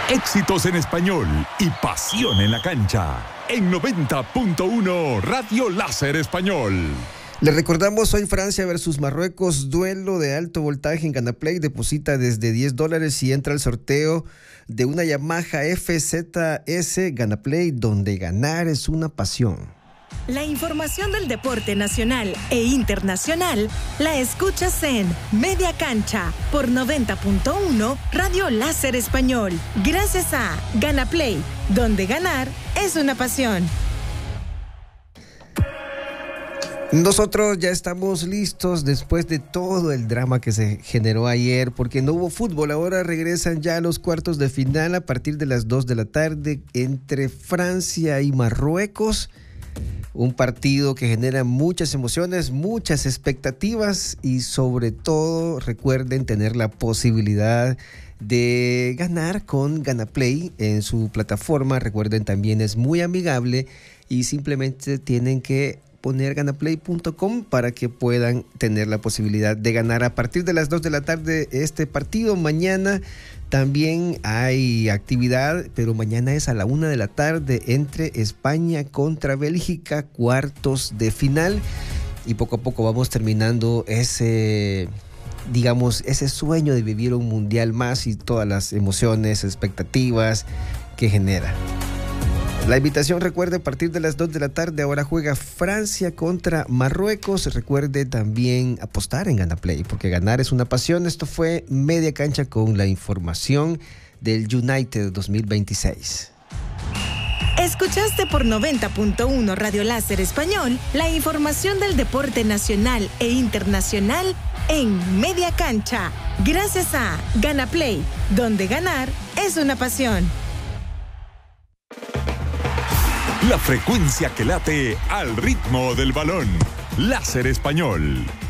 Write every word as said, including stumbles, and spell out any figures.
Éxitos en español y pasión en la cancha. En noventa punto uno Radio Láser Español. Les recordamos hoy Francia versus Marruecos, duelo de alto voltaje en Ganaplay. Deposita desde diez dólares y entra al sorteo de una Yamaha F Z S Ganaplay, donde ganar es una pasión. La información del deporte nacional e internacional la escuchas en Media Cancha por noventa punto uno Radio Láser Español. Gracias a Ganaplay, donde ganar es una pasión. Nosotros ya estamos listos después de todo el drama que se generó ayer, porque no hubo fútbol. Ahora regresan ya los cuartos de final a partir de las dos de la tarde entre Francia y Marruecos. Un partido que genera muchas emociones, muchas expectativas y sobre todo recuerden tener la posibilidad de ganar con Ganaplay en su plataforma. Recuerden, también es muy amigable y simplemente tienen que poner ganaplay punto com para que puedan tener la posibilidad de ganar a partir de las dos de la tarde este partido. Mañana también hay actividad, pero mañana es a la una de la tarde entre España contra Bélgica, cuartos de final. Y poco a poco vamos terminando ese, digamos, ese sueño de vivir un mundial más y todas las emociones, expectativas que genera. La invitación, recuerde, a partir de las dos de la tarde, ahora juega Francia contra Marruecos. Recuerde también apostar en Ganaplay, porque ganar es una pasión. Esto fue Media Cancha con la información del United dos mil veintiséis. Escuchaste por noventa punto uno Radio Láser Español la información del deporte nacional e internacional en Media Cancha. Gracias a Ganaplay, donde ganar es una pasión. La frecuencia que late al ritmo del balón. Láser Español.